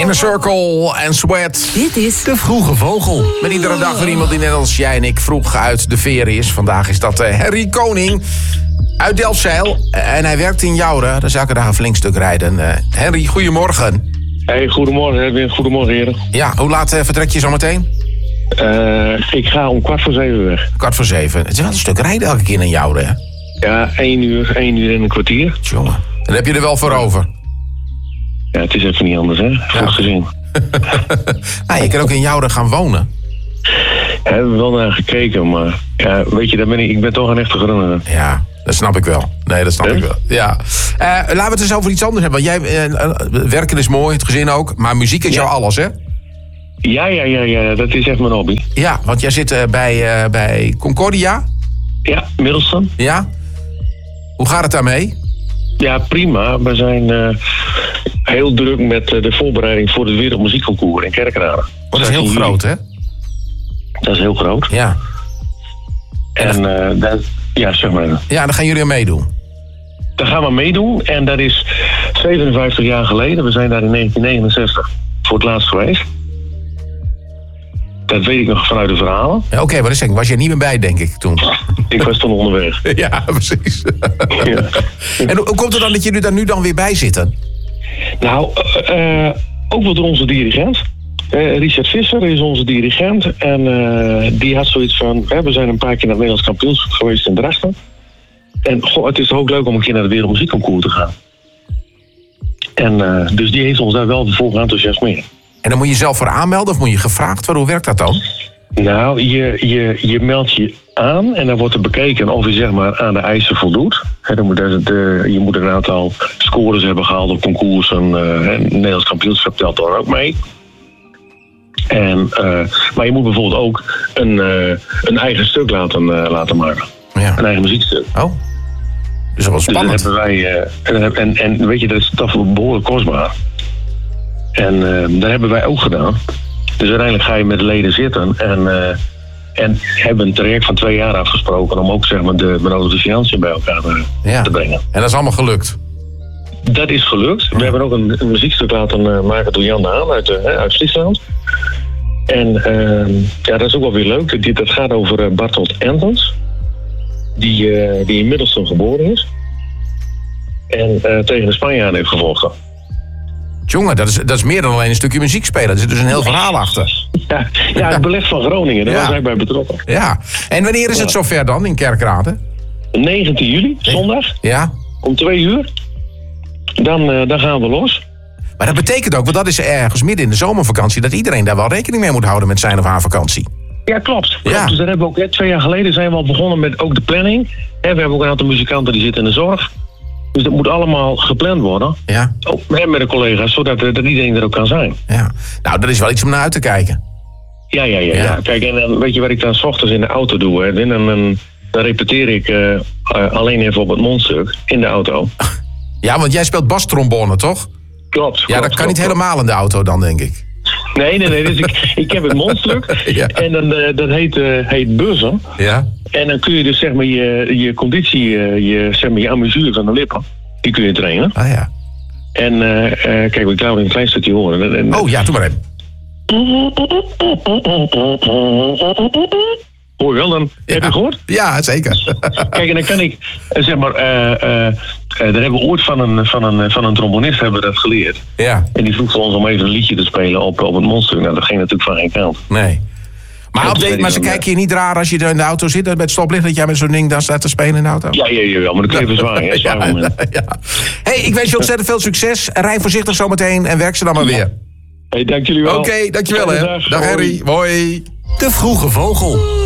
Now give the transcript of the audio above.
Inner Circle en Sweat. Dit is De Vroege Vogel. Met iedere dag weer iemand die net als jij en ik vroeg uit de veer is. Vandaag is dat Henry Koning uit Delfzijl. En hij werkt in Joure. Daar zou ik daar een flink stuk rijden. Henry, goedemorgen. Hey, goedemorgen Edwin. Goedemorgen heren. Ja, hoe laat vertrek je zo meteen? Ik ga om 6:15 weg. 6:15. Het is wel een stuk rijden elke keer in Joure, hè? Ja, 1 uur en een kwartier. Jongen, dan heb je er wel voor over. Ja, het is even niet anders, hè? Goed gezien. Nou, je kan ook in Joure gaan wonen. Ja, hebben we wel naar gekeken, maar ja, weet je, ik ben toch een echte groener. Ja, dat snap ik wel. Nee, dat snap ik wel. Ja. Laten we het eens over iets anders hebben. Want jij, werken is mooi, het gezin ook. Maar muziek is jou alles, hè? Ja, dat is echt mijn hobby. Ja, want jij zit bij Concordia. Ja, Middelstum. Ja. Hoe gaat het daarmee? Ja, prima. We zijn heel druk met de voorbereiding voor het Wereldmuziekconcours in Kerkrade. Oh, dat is heel groot, hè? Dat is heel groot. Ja. Ja, zeg maar. Ja, daar gaan jullie aan meedoen. Daar gaan we meedoen. En dat is 57 jaar geleden. We zijn daar in 1969 voor het laatst geweest. Dat weet ik nog vanuit de verhalen. Ja, Oké, wat is het? Was je niet meer bij, denk ik, toen? Ik was toen onderweg. Ja, precies. Ja. En hoe komt het dan dat jullie daar nu dan weer bij zitten? Nou, ook wel door onze dirigent. Richard Visser is onze dirigent. En die had zoiets van... we zijn een paar keer naar het Nederlands kampioenschap geweest in Drachten. En het is toch ook leuk om een keer naar het Wereldmuziekconcours te gaan. En dus die heeft ons daar wel vol enthousiasmeerd. En dan moet je zelf voor aanmelden of moet je gevraagd worden? Hoe werkt dat dan? Nou, je meldt je aan en dan wordt er bekeken of je zeg maar aan de eisen voldoet. Je moet een aantal scores hebben gehaald op concoursen. Het Nederlands kampioenschap telt dan ook mee. Maar je moet bijvoorbeeld ook een eigen stuk laten maken. Ja. Een eigen muziekstuk. Oh, dus dat was spannend. Dus dat hebben wij, en weet je, dat is toch behoorlijk kostbaar. En dat hebben wij ook gedaan. Dus uiteindelijk ga je met de leden zitten en hebben een traject van 2 jaar afgesproken om ook zeg maar de benodigde financiën bij elkaar te brengen. En dat is allemaal gelukt? Dat is gelukt. We hebben ook een muziekstuk laten maken door Jan de Haan uit Friesland. En dat is ook wel weer leuk. Dat gaat over Bartolt Entens, die in Middelstum geboren is. En tegen de Spanjaarden heeft gevochten. Jongen, dat is meer dan alleen een stukje muziek spelen. Er zit dus een heel verhaal achter. Ja, het beleg van Groningen, daar was hij bij betrokken. Ja, en wanneer is het zover dan in Kerkrade? 19 juli, zondag. Ja. Om 2 uur. Dan gaan we los. Maar dat betekent ook, want dat is ergens midden in de zomervakantie... dat iedereen daar wel rekening mee moet houden met zijn of haar vakantie. Ja, klopt. Ja. Dus daar hebben we ook 2 jaar geleden zijn we al begonnen met ook de planning. We hebben ook een aantal muzikanten die zitten in de zorg. Dus dat moet allemaal gepland worden. Ja. Ook met de collega's, zodat iedereen er ook kan zijn. Ja. Nou, dat is wel iets om naar uit te kijken. Ja. Kijk, en dan weet je wat ik dan 's ochtends in de auto doe? Hè? Dan repeteer ik alleen even op het mondstuk in de auto. Ja, want jij speelt bastrombone, toch? Klopt. Ja, dat kan niet helemaal in de auto dan, denk ik. Nee. Dus ik heb het mondstuk. Ja. En dan, dat heet buzzen. Ja. En dan kun je dus zeg maar je conditie, je amusuur van de lippen, die kun je trainen. Ah ja. En kijk, we gaan een klein stukje horen. Oh ja, doe maar even. Hoor je wel dan? Ja. Heb je gehoord? Ja, zeker. Kijk, en dan kan ik, zeg maar, daar hebben we ooit van een trombonist hebben we dat geleerd. Ja. En die vroeg ons om even een liedje te spelen op het mondstuk. Nou, dat ging natuurlijk van geen kant. Nee. Maar ze kijken je niet raar als je er in de auto zit met het stoplicht... dat jij met zo'n ding dan staat te spelen in de auto? Ja, maar dan kun je even zwaaien. Ja. Hey, ik wens je ontzettend veel succes. Rij voorzichtig zometeen en werk ze dan maar weer. Hey, dank jullie wel. Oké, dankjewel hè. Dag Henry. Hoi. De Vroege Vogel.